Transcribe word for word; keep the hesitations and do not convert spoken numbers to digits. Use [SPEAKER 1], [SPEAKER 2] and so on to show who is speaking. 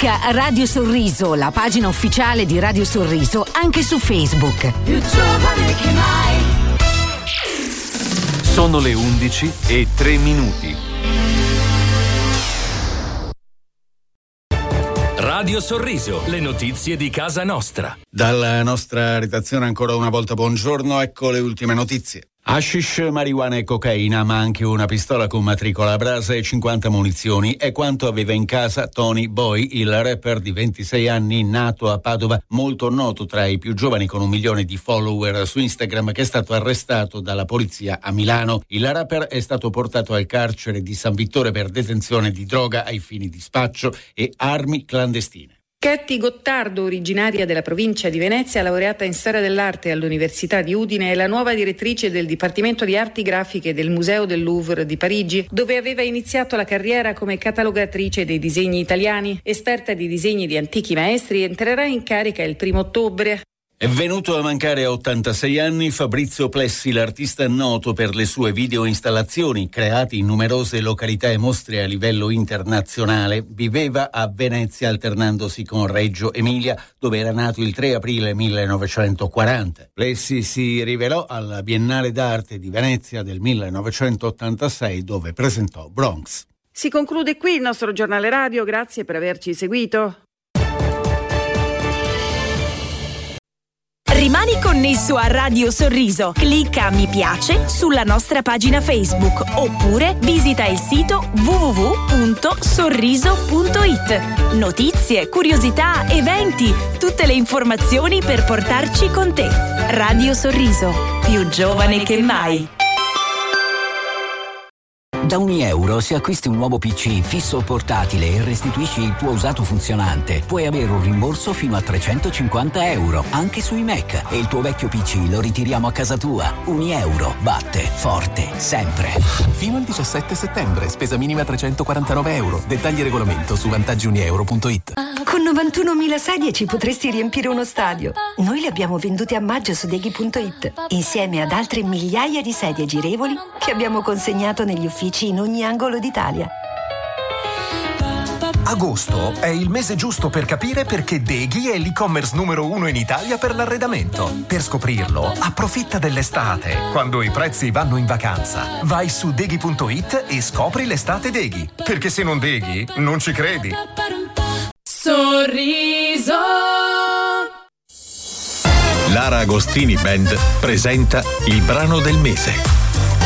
[SPEAKER 1] Cerca Radio Sorriso, la pagina ufficiale di Radio Sorriso, anche su Facebook. Più giovane che mai.
[SPEAKER 2] Sono le undici e tre minuti.
[SPEAKER 3] Radio Sorriso, le notizie di casa nostra.
[SPEAKER 4] Dalla nostra redazione ancora una volta buongiorno, ecco le ultime notizie. Hashish, marijuana e cocaina, ma anche una pistola con matricola a brasa e cinquanta munizioni è quanto aveva in casa Tony Boy, il rapper di ventisei anni nato a Padova, molto noto tra i più giovani con un milione di follower su Instagram, che è stato arrestato dalla polizia a Milano. Il rapper è stato portato al carcere di San Vittore per detenzione di droga ai fini di spaccio e armi clandestine.
[SPEAKER 5] Ketty Gottardo, originaria della provincia di Venezia, laureata in storia dell'arte all'Università di Udine, è la nuova direttrice del Dipartimento di Arti Grafiche del Museo del Louvre di Parigi, dove aveva iniziato la carriera come catalogatrice dei disegni italiani. Esperta di disegni di antichi maestri, entrerà in carica il primo ottobre.
[SPEAKER 4] È venuto a mancare a ottantasei anni Fabrizio Plessi, l'artista noto per le sue videoinstallazioni create in numerose località e mostre a livello internazionale. Viveva a Venezia alternandosi con Reggio Emilia, dove era nato il tre aprile millenovecentoquaranta. Plessi si rivelò alla Biennale d'Arte di Venezia del millenovecentottantasei, dove presentò Bronx.
[SPEAKER 5] Si conclude qui il nostro giornale radio, grazie per averci seguito.
[SPEAKER 6] Rimani connesso a Radio Sorriso. Clicca mi piace sulla nostra pagina Facebook oppure visita il sito w w w punto sorriso punto i t. Notizie, curiosità, eventi, tutte le informazioni per portarci con te. Radio Sorriso, più giovane che mai.
[SPEAKER 7] Da Unieuro, se acquisti un nuovo P C fisso o portatile e restituisci il tuo usato funzionante, puoi avere un rimborso fino a trecentocinquanta euro, anche sui Mac, e il tuo vecchio P C lo ritiriamo a casa tua. Unieuro batte forte sempre.
[SPEAKER 8] Fino al diciassette settembre, spesa minima trecentoquarantanove euro. Dettagli e regolamento su vantaggi unieuro punto i t.
[SPEAKER 9] Con novantunomila sedie ci potresti riempire uno stadio. Noi le abbiamo vendute a maggio su deghi punto i t, insieme ad altre migliaia di sedie girevoli che abbiamo consegnato negli uffici in ogni angolo d'Italia.
[SPEAKER 10] Agosto è il mese giusto per capire perché Deghi è l'e-commerce numero uno in Italia per l'arredamento. Per scoprirlo, approfitta dell'estate, quando i prezzi vanno in vacanza. Vai su deghi punto i t e scopri l'estate Deghi. Perché se non Deghi, non ci credi.
[SPEAKER 11] Sorriso.
[SPEAKER 12] Lara Agostini Band presenta il brano del mese.